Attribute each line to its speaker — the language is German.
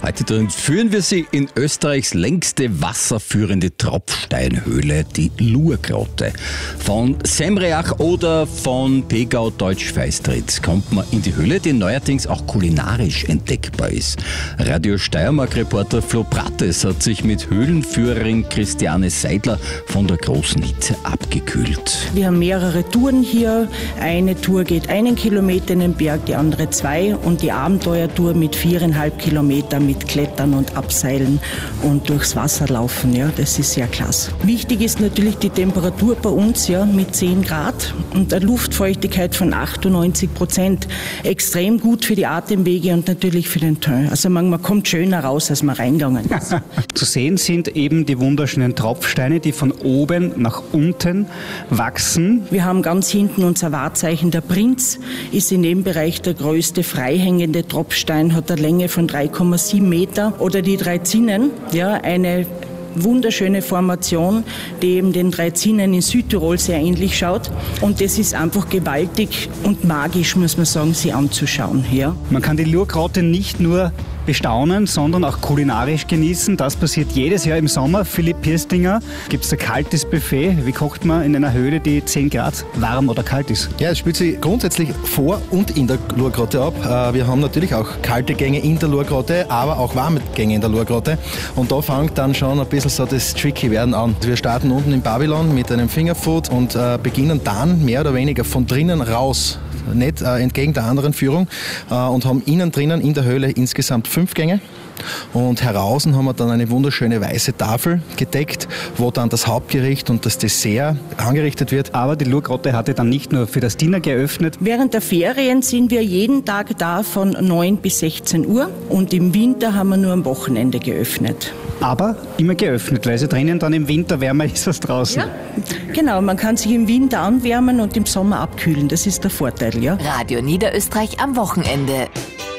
Speaker 1: Heute drin führen wir Sie in Österreichs längste wasserführende Tropfsteinhöhle, die Lurgrotte. Von Semreach oder von Pegau-Deutsch-Feistritz kommt man in die Höhle, die neuerdings auch kulinarisch entdeckbar ist. Radio Steiermark-Reporter Flo Prates hat sich mit Höhlenführerin Christiane Seidler von der Großen Hitze abgekühlt.
Speaker 2: Wir haben mehrere Touren hier. Eine Tour geht 1 Kilometer in den Berg, die andere 2 und die Abenteuertour mit 4,5 Kilometer mit Klettern und Abseilen und durchs Wasser laufen. Ja, das ist sehr klasse. Wichtig ist natürlich die Temperatur bei uns, ja, mit 10 Grad und eine Luftfeuchtigkeit von 98%. Extrem gut für die Atemwege und natürlich für den Teint. Also man kommt schöner raus, als man reingegangen ist.
Speaker 3: Zu sehen sind eben die wunderschönen Tropfsteine, die von oben nach unten wachsen.
Speaker 2: Wir haben ganz hinten unser Wahrzeichen, der Prinz, ist in dem Bereich der größte freihängende Tropfstein, hat eine Länge von 3,7 Meter. Oder die 3 Zinnen, ja, eine wunderschöne Formation, die eben den 3 Zinnen in Südtirol sehr ähnlich schaut. Und das ist einfach gewaltig und magisch, muss man sagen, sie anzuschauen. Ja.
Speaker 3: Man kann die Lurgrotte nicht nur bestaunen, sondern auch kulinarisch genießen. Das passiert jedes Jahr im Sommer. Philipp Pirstinger, gibt es ein kaltes Buffet? Wie kocht man in einer Höhle, die 10 Grad warm oder kalt ist?
Speaker 4: Ja, es spielt sich grundsätzlich vor und in der Lurgrotte ab. Wir haben natürlich auch kalte Gänge in der Lurgrotte, aber auch warme Gänge in der Lurgrotte. Und da fängt dann schon ein bisschen so das Tricky werden an. Wir starten unten in Babylon mit einem Fingerfood und beginnen dann mehr oder weniger von drinnen raus, nicht entgegen der anderen Führung, und haben innen drinnen in der Höhle insgesamt 5 Gänge. Und heraus haben wir dann eine wunderschöne weiße Tafel gedeckt, wo dann das Hauptgericht und das Dessert angerichtet wird.
Speaker 3: Aber die Lurgrotte hatte dann nicht nur für das Dinner geöffnet.
Speaker 2: Während der Ferien sind wir jeden Tag da von 9 bis 16 Uhr und im Winter haben wir nur am Wochenende geöffnet.
Speaker 3: Aber immer geöffnet, weil sie drinnen dann im Winter wärmer ist als draußen.
Speaker 2: Ja, genau. Man kann sich im Winter anwärmen und im Sommer abkühlen. Das ist der Vorteil, ja.
Speaker 5: Radio Niederösterreich am Wochenende.